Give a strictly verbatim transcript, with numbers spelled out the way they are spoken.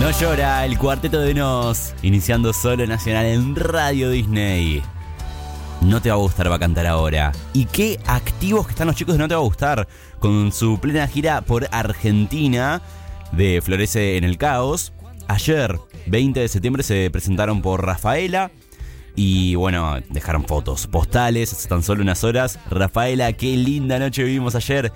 No llora, el cuarteto de Nos, iniciando Solo Nacional en Radio Disney. No te va a gustar, va a cantar ahora. Y qué activos que están los chicos de No te va a gustar, con su plena gira por Argentina de Florece en el Caos. Ayer, veinte de septiembre, se presentaron por Rafaela. Y bueno, dejaron fotos, postales, hace tan solo unas horas. Rafaela, qué linda noche vivimos ayer.